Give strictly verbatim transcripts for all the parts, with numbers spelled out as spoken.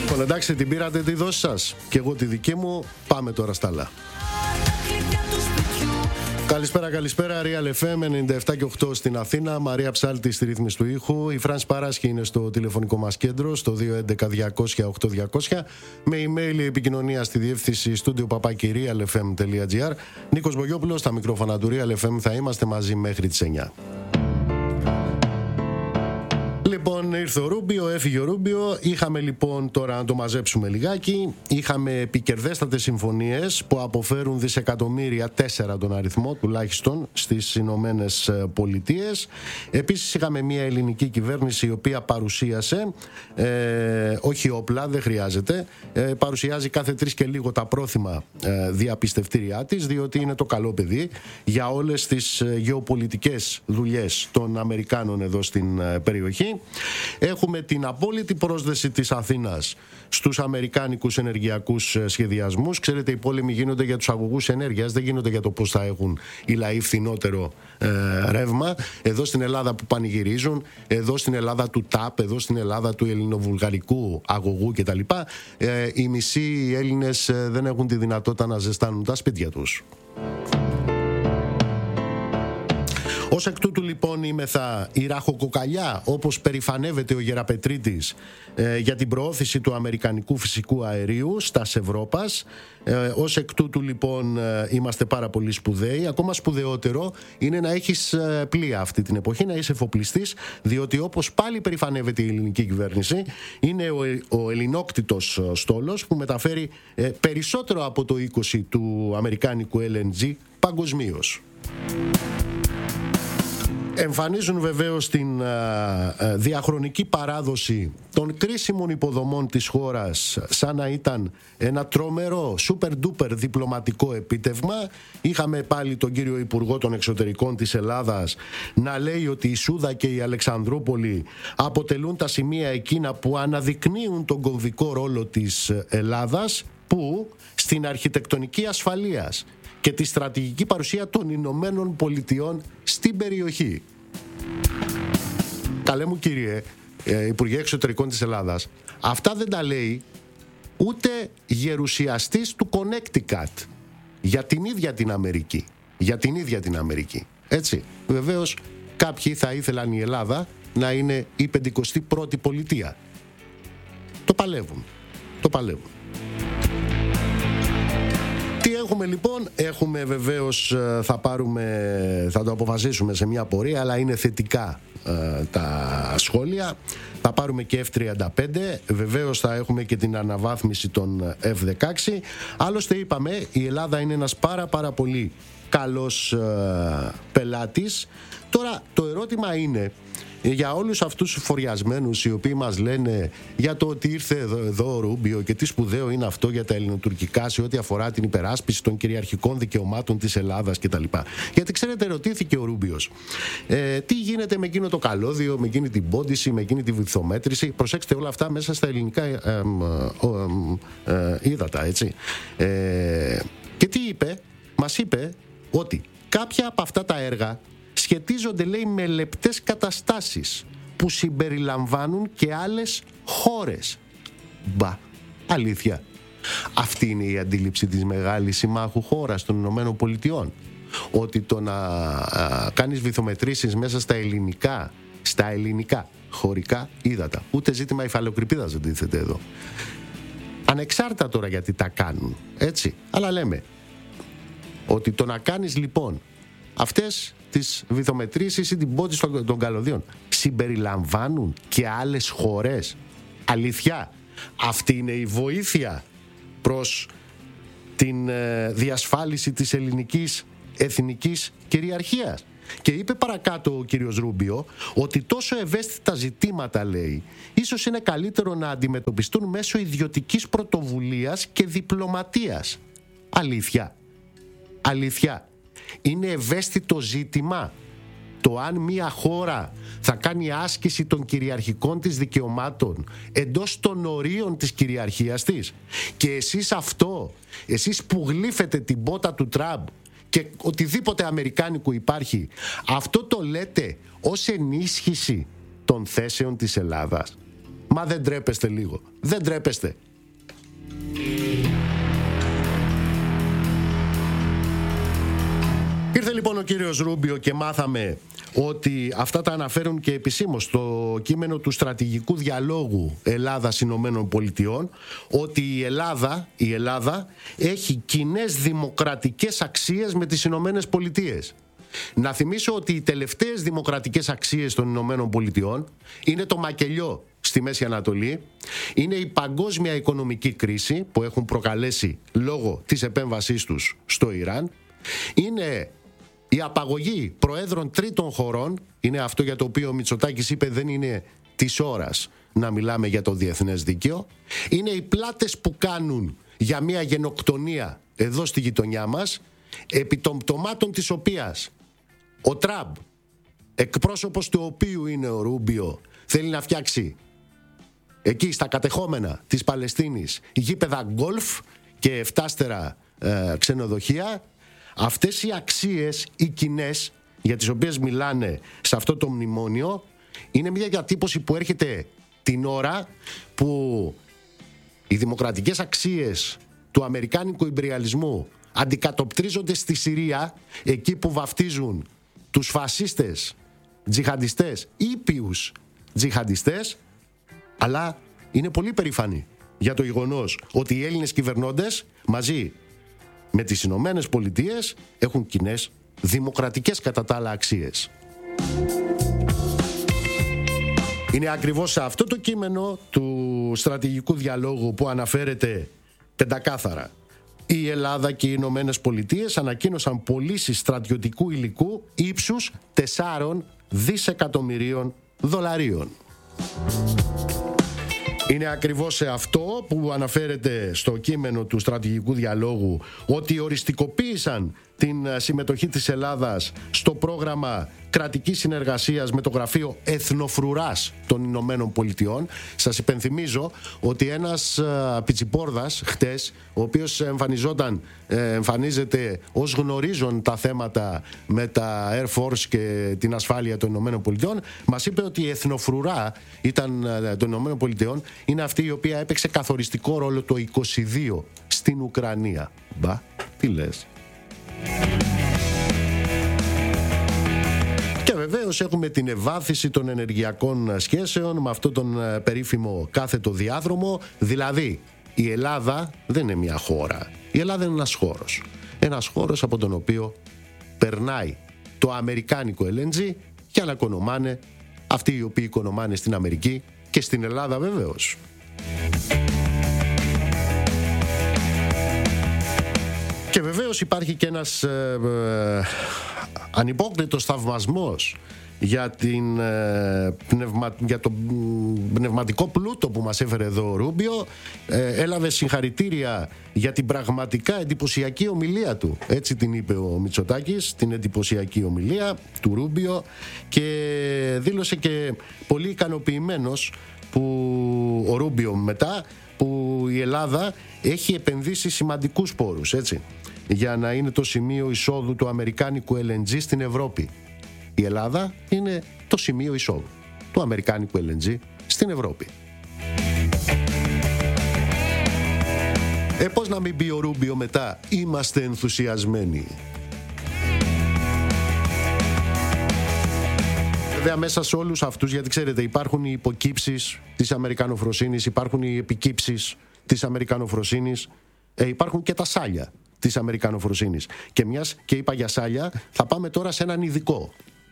Λοιπόν, εντάξει, την πήρατε τη δόση σας και εγώ τη δική μου. Πάμε τώρα στα άλλα. Καλησπέρα, καλησπέρα. Real εφ εμ ενενήντα επτά και οκτώ στην Αθήνα. Μαρία Ψάλτη στη ρύθμιση του ήχου. Η Φράνση Παράσχη είναι στο τηλεφωνικό μας κέντρο, στο δύο έντεκα διακόσια οκτώ διακόσια. Με email επικοινωνία στη διεύθυνση στούντιο παπάκι real f m τελεία g r. Νίκος Μπογιόπουλος στα μικρόφωνα του Real εφ εμ. Θα είμαστε μαζί μέχρι τις εννιά. Λοιπόν, ήρθε ο Ρούμπιο, έφυγε ο Ρούμπιο. Είχαμε λοιπόν, τώρα να το μαζέψουμε λιγάκι, είχαμε επικερδέστατες συμφωνίες που αποφέρουν δισεκατομμύρια, τέσσερα τον αριθμό τουλάχιστον, στις Ηνωμένες Πολιτείες. Επίσης είχαμε μια ελληνική κυβέρνηση η οποία παρουσίασε, ε, όχι όπλα, δεν χρειάζεται, ε, παρουσιάζει κάθε τρεις και λίγο τα πρόθυμα ε, διαπιστευτήριά της, διότι είναι το καλό παιδί για όλες τις ε, γεωπολιτικές δουλειές των Αμερικάνων εδώ στην ε, περιοχή. Έχουμε την απόλυτη πρόσδεση της Αθήνας στους αμερικάνικους ενεργειακούς σχεδιασμούς. Ξέρετε, οι πόλεμοι γίνονται για τους αγωγούς ενέργειας, δεν γίνονται για το πώς θα έχουν οι λαοί φθηνότερο ε, ρεύμα. Εδώ στην Ελλάδα που πανηγυρίζουν, εδώ στην Ελλάδα του ΤΑΠ, εδώ στην Ελλάδα του ελληνοβουλγαρικού αγωγού κτλ. Ε, οι μισοί Έλληνες ε, δεν έχουν τη δυνατότητα να ζεστάνουν τα σπίτια τους. Ως εκ τούτου λοιπόν είμεθα η ραχοκοκαλιά, όπως περηφανεύεται ο Γεραπετρίτης, ε, για την προώθηση του αμερικανικού φυσικού αερίου στας Ευρώπας. Ε, ως εκ τούτου λοιπόν ε, είμαστε πάρα πολύ σπουδαίοι. Ακόμα σπουδαιότερο είναι να έχεις ε, πλοία αυτή την εποχή, να είσαι εφοπλιστής, διότι όπως πάλι περηφανεύεται η ελληνική κυβέρνηση, είναι ο, ο ελληνόκτητος στόλος που μεταφέρει ε, περισσότερο από το είκοσι του αμερικάνικου ελ εν τζι παγκοσμίως. Εμφανίζουν βεβαίως την α, α, διαχρονική παράδοση των κρίσιμων υποδομών της χώρας σαν να ήταν ένα τρομερό super duper διπλωματικό επίτευγμα. Είχαμε πάλι τον κύριο Υπουργό των Εξωτερικών της Ελλάδας να λέει ότι η Σούδα και η Αλεξανδρούπολη αποτελούν τα σημεία εκείνα που αναδεικνύουν τον κομβικό ρόλο της Ελλάδας, που στην αρχιτεκτονική ασφαλείας και τη στρατηγική παρουσία των Ηνωμένων Πολιτειών στην περιοχή. Καλέ μου κύριε ε, Υπουργέ Εξωτερικών της Ελλάδας, αυτά δεν τα λέει ούτε γερουσιαστής του Connecticut για την ίδια την Αμερική. Για την ίδια την Αμερική. Έτσι. Βεβαίως κάποιοι θα ήθελαν η Ελλάδα να είναι η πεντηκοστή πρώτη πολιτεία. Το παλεύουν. Το παλεύουν. Τι έχουμε λοιπόν? Έχουμε βεβαίως, θα πάρουμε, θα το αποφασίσουμε σε μια πορεία, αλλά είναι θετικά ε, τα σχόλια. Θα πάρουμε και εφ τριάντα πέντε, βεβαίως θα έχουμε και την αναβάθμιση των εφ δεκαέξι. Άλλωστε είπαμε, η Ελλάδα είναι ένας πάρα πάρα πολύ καλός ε, πελάτης. Τώρα το ερώτημα είναι, για όλους αυτούς τους φοριασμένους οι οποίοι μας λένε για το ότι ήρθε εδώ, εδώ ο Ρούμπιο και τι σπουδαίο είναι αυτό για τα ελληνοτουρκικά σε ό,τι αφορά την υπεράσπιση των κυριαρχικών δικαιωμάτων της Ελλάδας κτλ. Γιατί ξέρετε, ρωτήθηκε ο Ρούμπιος, ε, τι γίνεται με εκείνο το καλώδιο, με εκείνη την πόντιση, με εκείνη τη βυθομέτρηση. Προσέξτε, όλα αυτά μέσα στα ελληνικά ε, ε, ε, ε, ύδατα, έτσι. Ε, και τι είπε? Μας είπε ότι κάποια από αυτά τα έργα σχετίζονται, λέει, με λεπτές καταστάσεις που συμπεριλαμβάνουν και άλλες χώρες. Μπα, αλήθεια. Αυτή είναι η αντίληψη της μεγάλης συμμάχου χώρας των Ηνωμένων Πολιτειών. Ότι το να α, κάνεις βυθομετρήσεις μέσα στα ελληνικά, στα ελληνικά χωρικά ύδατα, ούτε ζήτημα υφαλοκρηπίδας δεν τίθεται εδώ. Ανεξάρτητα τώρα γιατί τα κάνουν, έτσι. Αλλά λέμε ότι το να κάνεις λοιπόν αυτές τις βυθομετρήσεις ή την πόντιση των, των καλωδίων συμπεριλαμβάνουν και άλλες χώρες. Αλήθεια, αυτή είναι η βοήθεια προς την ε, διασφάλιση της ελληνικής εθνικής κυριαρχίας. Και είπε παρακάτω ο κύριος Ρούμπιο ότι τόσο ευαίσθητα ζητήματα, λέει, ίσως είναι καλύτερο να αντιμετωπιστούν μέσω ιδιωτικής πρωτοβουλίας και διπλωματίας. Αλήθεια. Αλήθεια. Είναι ευαίσθητο ζήτημα το αν μια χώρα θα κάνει άσκηση των κυριαρχικών της δικαιωμάτων εντός των ορίων της κυριαρχίας της. Και εσείς αυτό, εσείς που γλύφετε την πότα του Τραμπ και οτιδήποτε αμερικάνικου υπάρχει, αυτό το λέτε ως ενίσχυση των θέσεων της Ελλάδας. Μα δεν τρέπεστε λίγο? Δεν τρέπεστε? Ήρθε λοιπόν ο κύριος Ρούμπιο και μάθαμε ότι αυτά τα αναφέρουν και επισήμως στο κείμενο του στρατηγικού διαλόγου Ελλάδας-Ηνωμένων Πολιτειών, ότι η Ελλάδα, η Ελλάδα έχει κοινές δημοκρατικές αξίες με τις Ηνωμένες Πολιτείες. Να θυμίσω ότι οι τελευταίες δημοκρατικές αξίες των Ηνωμένων Πολιτειών είναι το μακελιό στη Μέση Ανατολή, είναι η παγκόσμια οικονομική κρίση που έχουν προκαλέσει λόγω της επέμβασής τους στο Ιράν, είναι η απαγωγή προέδρων τρίτων χωρών, είναι αυτό για το οποίο ο Μητσοτάκης είπε δεν είναι της ώρας να μιλάμε για το διεθνές δίκαιο, είναι οι πλάτες που κάνουν για μια γενοκτονία εδώ στη γειτονιά μας, επί των πτωμάτων της οποίας ο Τραμπ, εκπρόσωπος του οποίου είναι ο Ρούμπιο, θέλει να φτιάξει εκεί στα κατεχόμενα της Παλαιστίνης γήπεδα γκολφ και εφτάστερα ε, ξενοδοχεία. Αυτές οι αξίες, οι κοινές, για τις οποίες μιλάνε σε αυτό το μνημόνιο, είναι μια διατύπωση που έρχεται την ώρα που οι δημοκρατικές αξίες του αμερικάνικου ιμπεριαλισμού αντικατοπτρίζονται στη Συρία, εκεί που βαφτίζουν τους φασίστες τζιχαντιστές, ήπιους τζιχαντιστές, αλλά είναι πολύ περήφανοι για το γεγονός ότι οι Έλληνες κυβερνώντες μαζί με τις Ηνωμένες Πολιτείες έχουν κοινές δημοκρατικές κατά τα άλλα αξίες. Είναι ακριβώς σε αυτό το κείμενο του στρατηγικού διαλόγου που αναφέρεται πεντακάθαρα. Η Ελλάδα και οι Ηνωμένες Πολιτείες ανακοίνωσαν πωλήσεις στρατιωτικού υλικού ύψους τεσσάρων δισεκατομμυρίων δολαρίων. Είναι ακριβώς σε αυτό που αναφέρεται στο κείμενο του στρατηγικού διαλόγου ότι οριστικοποίησαν την συμμετοχή της Ελλάδας στο πρόγραμμα κρατικής συνεργασίας με το γραφείο Εθνοφρουράς των Ηνωμένων Πολιτειών. Σας υπενθυμίζω ότι ένας πιτσιπόρδας χτες, ο οποίος εμφανιζόταν, εμφανίζεται ως γνωρίζον τα θέματα με τα Air Force και την ασφάλεια των Ηνωμένων Πολιτειών, μας είπε ότι η Εθνοφρουρά ήταν, των Ηνωμένων Πολιτειών είναι αυτή η οποία έπαιξε καθοριστικό ρόλο το είκοσι δύο στην Ουκρανία. Μπα, τι λες? Και βεβαίως έχουμε την ευάθυνση των ενεργειακών σχέσεων με αυτόν τον περίφημο κάθετο διάδρομο. Δηλαδή η Ελλάδα δεν είναι μια χώρα, η Ελλάδα είναι ένας χώρος. Ένας χώρος από τον οποίο περνάει το αμερικάνικο ελ εν τζι για να οικονομάνε αυτοί οι οποίοι οικονομάνε στην Αμερική και στην Ελλάδα βεβαίως. Και βεβαίως υπάρχει και ένας ε, ε, ανυπόκλητος θαυμασμός για, την, ε, πνευμα, για το πνευματικό πλούτο που μας έφερε εδώ ο Ρούμπιο. ε, έλαβε συγχαρητήρια για την πραγματικά εντυπωσιακή ομιλία του, έτσι την είπε ο Μητσοτάκης, την εντυπωσιακή ομιλία του Ρούμπιο, και δήλωσε και πολύ ικανοποιημένος που ο Ρούμπιο μετά που η Ελλάδα έχει επενδύσει σημαντικούς πόρους, έτσι, για να είναι το σημείο εισόδου του αμερικάνικου ελ εν τζι στην Ευρώπη. Η Ελλάδα είναι το σημείο εισόδου του αμερικάνικου ελ εν τζι στην Ευρώπη. Ε, πώς να μην πει ο Ρούμπιο μετά, είμαστε ενθουσιασμένοι. Βέβαια μέσα σε όλους αυτούς, γιατί ξέρετε υπάρχουν οι υποκύψεις της αμερικανοφροσύνης, υπάρχουν οι επικύψεις της αμερικανοφροσύνης, ε, υπάρχουν και τα σάλια της αμερικανοφροσύνης. Και μιας και είπα για σάλια, θα πάμε τώρα σε έναν ειδικό.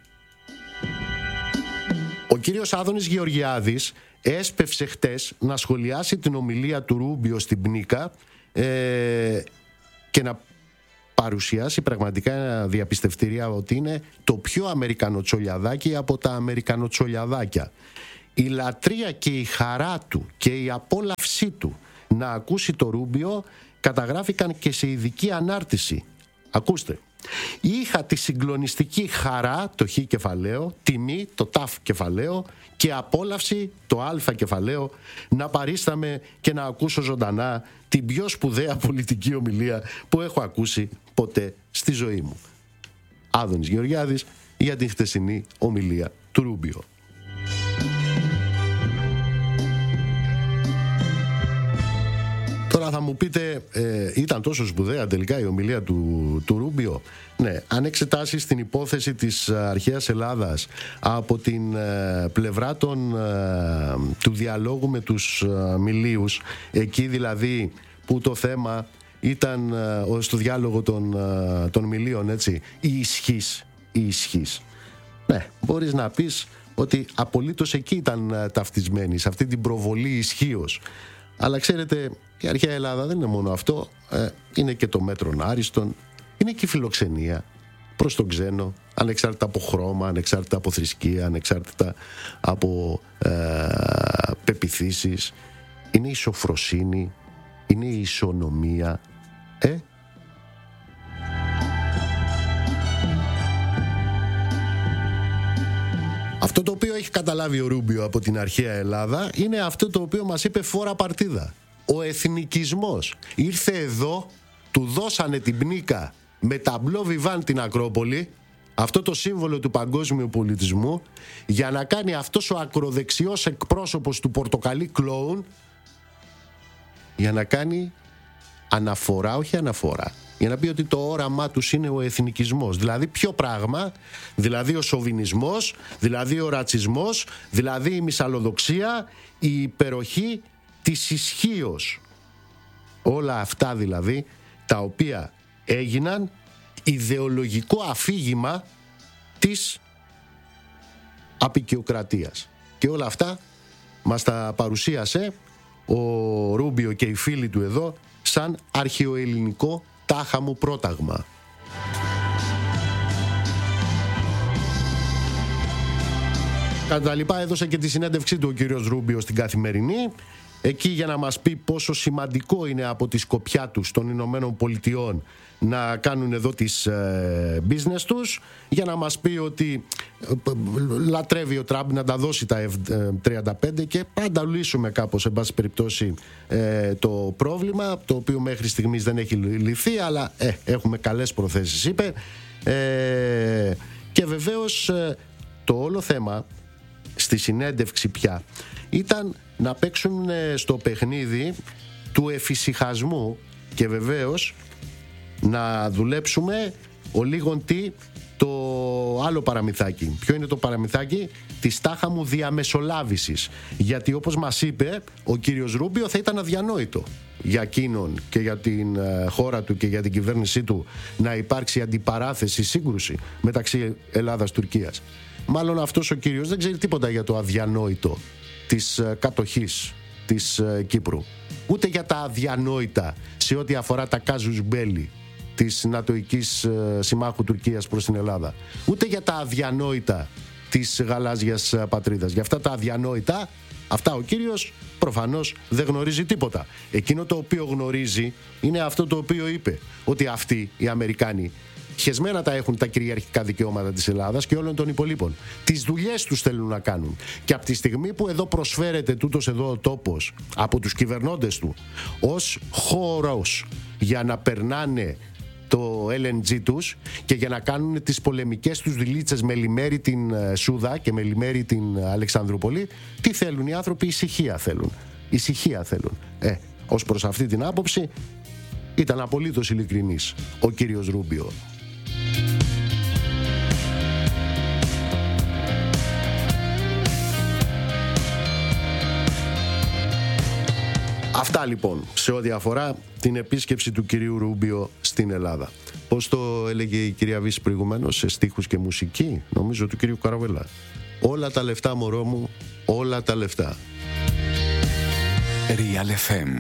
Ο κύριος Άδωνης Γεωργιάδης έσπευσε χτες να σχολιάσει την ομιλία του Ρούμπιο στην Πνίκα ε, και να παρουσιάσει πραγματικά διαπιστευτήρια ότι είναι το πιο αμερικανοτσολιαδάκι από τα αμερικανοτσολιαδάκια. Η λατρεία και η χαρά του και η απόλαυσή του να ακούσει το Ρούμπιο καταγράφηκαν και σε ειδική ανάρτηση. Ακούστε. Είχα τη συγκλονιστική χαρά, το χ κεφαλαίο, τιμή, το ταφ κεφαλαίο, και απόλαυση, το α κεφαλαίο, να παρίσταμαι και να ακούσω ζωντανά την πιο σπουδαία πολιτική ομιλία που έχω ακούσει ποτέ στη ζωή μου. Άδωνης Γεωργιάδης για την χτεσινή ομιλία του Ρούμπιο. μου πείτε, ε, ήταν τόσο σπουδαία τελικά η ομιλία του, του Ρούμπιο? Ναι, αν εξετάσεις την υπόθεση της αρχαίας Ελλάδας από την ε, πλευρά των, ε, του διαλόγου με τους ε, Μιλίους, εκεί δηλαδή που το θέμα ήταν ε, στο διάλογο των, ε, των Μιλίων, έτσι, η ισχύς, η ισχύς. Ναι, μπορείς να πεις ότι απολύτως εκεί ήταν ε, ταυτισμένοι, σε αυτή την προβολή ισχύος. Αλλά ξέρετε, η αρχαία Ελλάδα δεν είναι μόνο αυτό, ε, είναι και το μέτρον άριστον, είναι και η φιλοξενία προς τον ξένο, ανεξάρτητα από χρώμα, ανεξάρτητα από θρησκεία, ανεξάρτητα από ε, πεποιθήσεις. Είναι η σοφροσύνη, είναι η ισονομία. Ε? Αυτό το οποίο έχει καταλάβει ο Ρούμπιο από την αρχαία Ελλάδα είναι αυτό το οποίο μας είπε φόρα παρτίδα. Ο εθνικισμός. Ήρθε εδώ, του δώσανε την πνίκα με ταμπλό βιβάν την Ακρόπολη, αυτό το σύμβολο του παγκόσμιου πολιτισμού, για να κάνει αυτός ο ακροδεξιός εκπρόσωπος του πορτοκαλί κλόουν, για να κάνει αναφορά, όχι αναφορά, για να πει ότι το όραμά τους είναι ο εθνικισμός. Δηλαδή ποιο πράγμα? Δηλαδή ο σοβινισμός, δηλαδή ο ρατσισμός, δηλαδή η μυσαλλοδοξία, η υπεροχή της ισχύος. Όλα αυτά δηλαδή, τα οποία έγιναν ιδεολογικό αφήγημα της αποικιοκρατίας. Και όλα αυτά μας τα παρουσίασε ο Ρούμπιο και οι φίλοι του εδώ σαν αρχαιοελληνικό τάχα μου πρόταγμα. Κατά τα λοιπά έδωσε και τη συνέντευξή του ο κύριος Ρούμπιο στην Καθημερινή, εκεί για να μας πει πόσο σημαντικό είναι από τη σκοπιά τους των Ηνωμένων Πολιτειών να κάνουν εδώ τις ε, business τους, για να μας πει ότι ε, λατρεύει ο Τραμπ να τα δώσει τα εφ τριάντα πέντε και πάντα λύσουμε κάπως, σε πάση περιπτώσει, ε, το πρόβλημα, το οποίο μέχρι στιγμής δεν έχει λυθεί, αλλά ε, έχουμε καλές προθέσεις, είπε. Ε, και βεβαίως ε, το όλο θέμα στη συνέντευξη πια ήταν να παίξουν στο παιχνίδι του εφησυχασμού και βεβαίως να δουλέψουμε ο λίγον τι το άλλο παραμυθάκι. Ποιο είναι το παραμυθάκι? Της τάχα μου διαμεσολάβησης. Γιατί όπως μας είπε ο κύριος Ρούμπιο, θα ήταν αδιανόητο για εκείνον και για την χώρα του και για την κυβέρνησή του να υπάρξει αντιπαράθεση, σύγκρουση μεταξύ Ελλάδας-Τουρκίας. Μάλλον αυτός ο κύριος δεν ξέρει τίποτα για το αδιανόητο της κατοχής της Κύπρου, ούτε για τα αδιανόητα σε ό,τι αφορά τα κάζους μπέλι της νατοικής συμμάχου Τουρκίας προς την Ελλάδα, ούτε για τα αδιανόητα της γαλάζιας πατρίδας. Για αυτά τα αδιανόητα, αυτά ο κύριος προφανώς δεν γνωρίζει τίποτα. Εκείνο το οποίο γνωρίζει είναι αυτό το οποίο είπε, ότι αυτοί οι Αμερικάνοι χεσμένα τα έχουν τα κυριαρχικά δικαιώματα της Ελλάδας και όλων των υπολείπων. Τις δουλειές τους θέλουν να κάνουν. Και από τη στιγμή που εδώ προσφέρεται τούτος εδώ ο τόπος από τους κυβερνώντες του ως χώρος για να περνάνε το ελ εν τζι τους και για να κάνουν τις πολεμικές τους δηλίτσες με λιμέρι την Σούδα και με λιμέρι την Αλεξανδρούπολη, τι θέλουν οι άνθρωποι? Ησυχία θέλουν. Ησυχία θέλουν. Ε, ως προς αυτή την άποψη ήταν απολύτως ειλικρινής ο κύριος Ρούμπιο. Αυτά λοιπόν σε ό,τι αφορά την επίσκεψη του κυρίου Ρούμπιο στην Ελλάδα. Πώς το έλεγε η κυρία Βύση προηγουμένως, σε στίχους και μουσική, νομίζω του κυρίου Καραβελά. Όλα τα λεφτά, μωρό μου, όλα τα λεφτά. Real εφ εμ.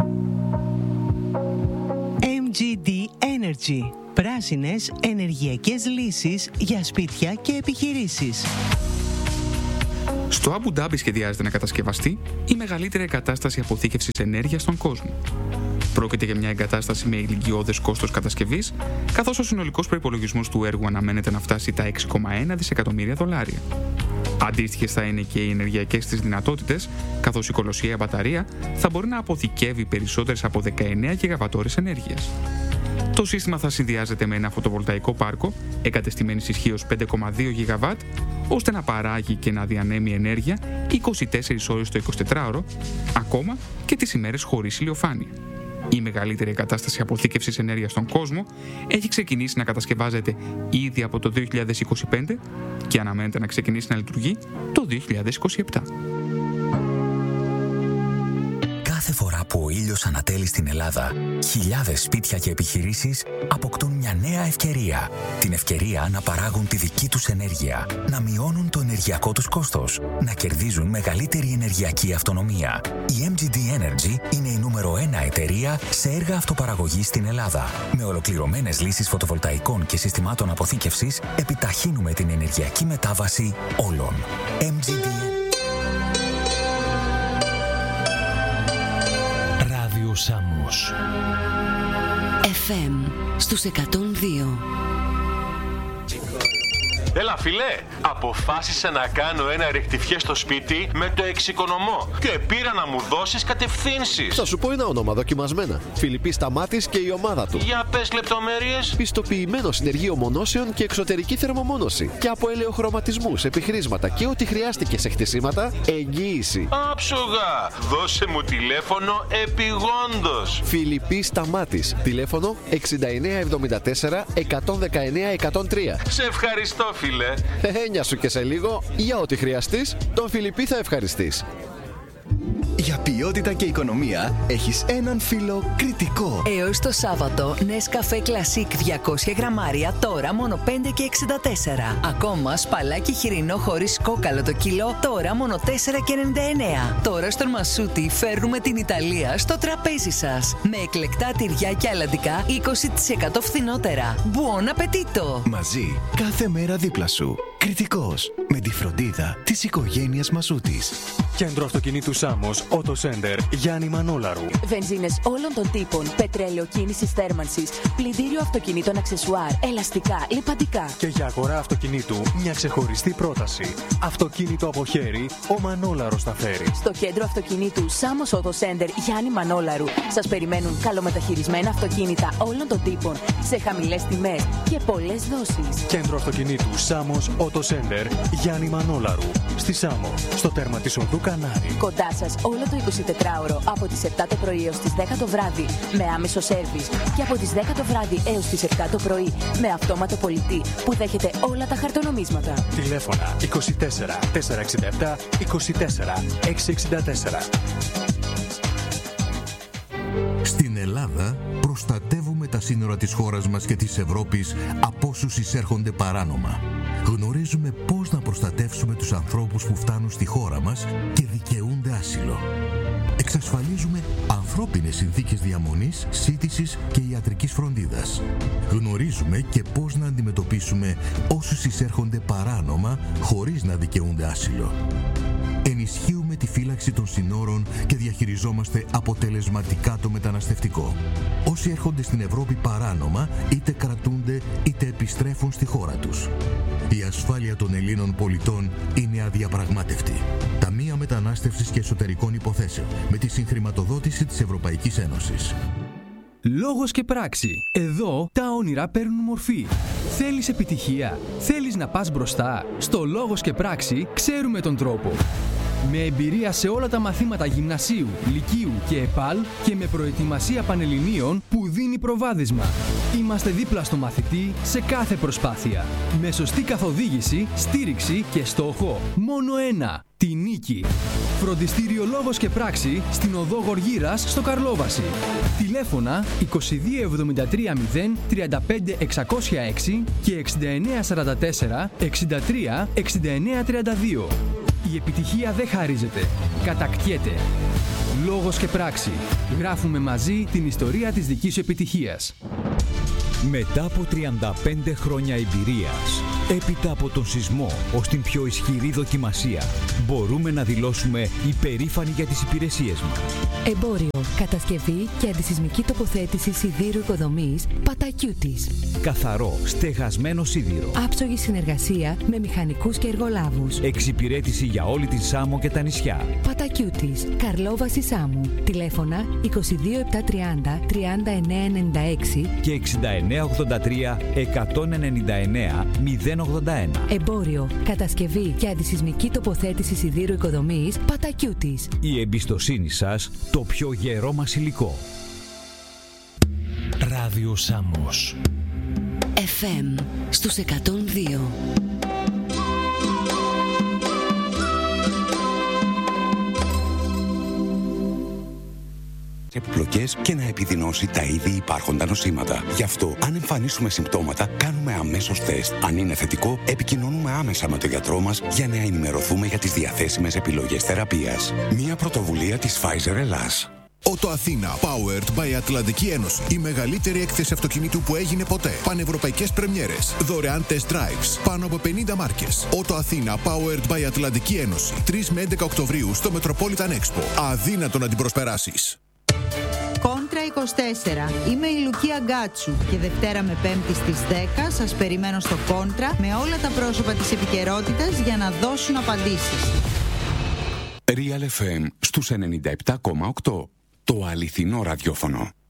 εμ τζι ντι Energy. Πράσινες ενεργειακές λύσεις για σπίτια και επιχειρήσεις. Στο Αμπου Ντάμπι σχεδιάζεται να κατασκευαστεί η μεγαλύτερη εγκατάσταση αποθήκευσης ενέργειας στον κόσμο. Πρόκειται για μια εγκατάσταση με ηλικιώδες κόστος κατασκευής, καθώς ο συνολικός προϋπολογισμός του έργου αναμένεται να φτάσει τα έξι κόμμα ένα δισεκατομμύρια δολάρια. Αντίστοιχες θα είναι και οι ενεργειακές της δυνατότητες, καθώς η κολοσιαία μπαταρία θα μπορεί να αποθηκεύει περισσότερες από δεκαεννέα γιγαβατόρες ενέργειας. Το σύστημα θα συνδυάζεται με ένα φωτοβολταϊκό πάρκο εγκατεστημένης ισχύως πέντε κόμμα δύο γιγαβάτ, ώστε να παράγει και να διανέμει ενέργεια είκοσι τέσσερις ώρες το εικοσιτετράωρο, ακόμα και τις ημέρες χωρίς ηλιοφάνεια. η μεγαλύτερη εγκατάσταση αποθήκευσης ενέργειας στον κόσμο, έχει ξεκινήσει να κατασκευάζεται ήδη από το δύο χιλιάδες είκοσι πέντε και αναμένεται να ξεκινήσει να λειτουργεί το δύο χιλιάδες είκοσι επτά. Κάθε φορά που ο ήλιος ανατέλει στην Ελλάδα, χιλιάδες σπίτια και επιχειρήσεις αποκτούν μια νέα ευκαιρία. Την ευκαιρία να παράγουν τη δική τους ενέργεια, να μειώνουν το ενεργειακό τους κόστος, να κερδίζουν μεγαλύτερη ενεργειακή αυτονομία. Η εμ τζι ντι Energy είναι η νούμερο ένα εταιρεία σε έργα αυτοπαραγωγής στην Ελλάδα. Με ολοκληρωμένες λύσεις φωτοβολταϊκών και συστημάτων αποθήκευσης, επιταχύνουμε την ενεργειακή μετάβαση όλων. εμ τζι ντι Σάμος εφ εμ στους εκατόν δύο. Έλα φίλε, αποφάσισα να κάνω ένα ρεκτιφιέ στο σπίτι με το εξοικονομώ και πήρα να μου δώσεις κατευθύνσεις. Θα σου πω ένα όνομα δοκιμασμένα. Φιλιππής Σταμάτης και η ομάδα του. Για πες λεπτομέρειες. Πιστοποιημένο συνεργείο μονώσεων και εξωτερική θερμομόνωση. Και από ελαιοχρωματισμούς, επιχρήσματα και ό,τι χρειάστηκε σε χτισήματα, εγγύηση. Άψογα, δώσε μου τηλέφωνο επιγόντως. Φιλιππής Σταμάτης. Τηλέφωνο εξήντα εννέα εβδομήντα τέσσερα εκατόν δεκαεννέα εκατόν τρία. Σε ευχαριστώ φίλε. Έννοια σου και σε λίγο, για ό,τι χρειαστείς, τον Φιλιππή θα ευχαριστείς. Για ποιότητα και οικονομία έχεις έναν φίλο κριτικό. Έως το Σάββατο, Nescafé Classic διακόσια γραμμάρια, τώρα μόνο πέντε και εξήντα τέσσερα. Ακόμα σπαλάκι χοιρινό χωρίς κόκαλο το κιλό, τώρα μόνο τέσσερα και ενενήντα εννέα. Τώρα στον Μασούτη φέρνουμε την Ιταλία στο τραπέζι σας. Με εκλεκτά τυριά και αλαντικά είκοσι τοις εκατό φθηνότερα. Buon appetito! Μαζί, κάθε μέρα δίπλα σου. Κριτικός, με τη φροντίδα της οικογένειας Μασούτης. Κέντρο αυτοκινήτου Σάμος, Auto Center, Γιάννη Μανόλαρου. Βενζίνες όλων των τύπων, πετρέλαιο κίνησης θέρμανσης, πλυντήριο αυτοκινήτων αξεσουάρ, ελαστικά, λιπαντικά. Και για αγορά αυτοκινήτου, μια ξεχωριστή πρόταση. Αυτοκίνητο από χέρι, ο Μανόλαρος τα φέρει. Στο κέντρο αυτοκινήτου Σάμος Auto Center, Γιάννη Μανόλαρου, σας περιμένουν καλομεταχειρισμένα αυτοκίνητα όλων των τύπων, σε χαμηλές τιμές και πολλές δόσεις. Κέντρο αυτοκινήτου Σάμος Auto Center, Γιάννη Μανόλαρου. Στη Σάμο, στο τέρμα της οδού Κανάρη. Κοντά σας όλο το εικοσιτετράωρο από τις επτά το πρωί έως τις δέκα το βράδυ με άμεσο σέρβις και από τις δέκα το βράδυ έως τις επτά το πρωί με αυτόματο πολιτή που δέχεται όλα τα χαρτονομίσματα. Τηλέφωνα είκοσι τέσσερα τετρακόσια εξήντα επτά είκοσι τέσσερα εξακόσια εξήντα τέσσερα. Στην Ελλάδα προστατεύουμε τα σύνορα της χώρας μας και της Ευρώπης από όσους εισέρχονται παράνομα. Γνωρίζουμε πώς να προστατεύσουμε τους ανθρώπους που φτάνουν στη χώρα μας και δικαιούνται άσυλο. Εξασφαλίζουμε ανθρώπινες συνθήκες διαμονής, σύντησης και ιατρικής φροντίδας. Γνωρίζουμε και πώς να αντιμετωπίσουμε όσους εισέρχονται παράνομα χωρίς να δικαιούνται άσυλο. Ενισχύουμε τη φύλαξη των συνόρων και διαχειριζόμαστε αποτελεσματικά το μεταναστευτικό. Όσοι έρχονται στην Ευρώπη παράνομα, είτε κρατούνται είτε επιστρέφουν στη χώρα τους. Η ασφάλεια των Ελλήνων πολιτών είναι αδιαπραγμάτευτη. Ταμεία Μετανάστευσης και Εσωτερικών Υποθέσεων, με τη συγχρηματοδότηση της Ευρωπαϊκής Ένωσης. Λόγος και πράξη. Εδώ τα όνειρα παίρνουν μορφή. Θέλεις επιτυχία? Θέλεις να πας μπροστά? Στο Λόγος και πράξη ξέρουμε τον τρόπο. Με εμπειρία σε όλα τα μαθήματα γυμνασίου, λυκείου και ΕΠΑΛ και με προετοιμασία πανελληνίων που δίνει προβάδισμα. Είμαστε δίπλα στο μαθητή σε κάθε προσπάθεια. Με σωστή καθοδήγηση, στήριξη και στόχο μόνο ένα, τη νίκη. Φροντιστήριο Λόγος και Πράξη στην οδό Γοργύρας στο Καρλόβαση. Τηλέφωνα είκοσι δύο εβδομήντα τρία μηδέν τριάντα πέντε εξακόσια έξι και εξήντα εννέα σαράντα τέσσερα εξήντα τρία εξήντα εννέα τριάντα δύο. Η επιτυχία δεν χαρίζεται, κατακτιέται. Λόγος και Πράξη. Γράφουμε μαζί την ιστορία της δικής σου επιτυχίας. Μετά από τριάντα πέντε χρόνια εμπειρίας, έπειτα από τον σεισμό ως την πιο ισχυρή δοκιμασία, μπορούμε να δηλώσουμε υπερήφανοι για τις υπηρεσίες μας. Εμπόριο, κατασκευή και αντισεισμική τοποθέτηση σιδήρου οικοδομής Πατακιούτης. Καθαρό, στεγασμένο σίδηρο. Άψογη συνεργασία με μηχανικούς και εργολάβους. Εξυπηρέτηση για όλη την Σάμο και τα νησιά. Πατακιούτης, Καρλόβαση Σάμου. Τηλέφωνα είκοσι δύο επτακόσια τριάντα τριάντα εννέα ενενήντα έξι και εξήντα εννέα ογδόντα τρία εκατόν ενενήντα εννέα μηδέν ογδόντα ένα. Εμπόριο, κατασκευή και αντισεισμική τοποθέτηση σιδήρου οικοδομής Πατακιούτης. Η εμπιστοσύνη σας, το πιο γερό μας υλικό. Ράδιο Σάμος. εφ εμ στους εκατόν δύο. Επιπλοκές και να επιδεινώσει τα ήδη υπάρχοντα νοσήματα. Γι' αυτό, αν εμφανίσουμε συμπτώματα, κάνουμε αμέσως τεστ. Αν είναι θετικό, επικοινωνούμε άμεσα με τον γιατρό μας για να ενημερωθούμε για τις διαθέσιμες επιλογές θεραπείας. Μία πρωτοβουλία της Pfizer Ελλάς. Ότο Αθήνα, powered by Ατλαντική Ένωση. Η μεγαλύτερη έκθεση αυτοκινήτου που έγινε ποτέ. Πανευρωπαϊκές πρεμιέρες. Δωρεάν test drives. Πάνω από πενήντα μάρκες. Ότο Αθήνα, powered by Ατλαντική Ένωση. τρεις με έντεκα Οκτωβρίου στο Metropolitan Expo. Αδύνατο να την προσπεράσεις. Κόντρα είκοσι τέσσερα. Είμαι η Λουκία Γκάτσου και Δευτέρα με Πέμπτη στις δέκα σας περιμένω στο Κόντρα με όλα τα πρόσωπα της επικαιρότητας για να δώσουν απαντήσεις. Real εφ εμ στους ενενήντα επτά κόμμα οκτώ. Το αληθινό ραδιόφωνο.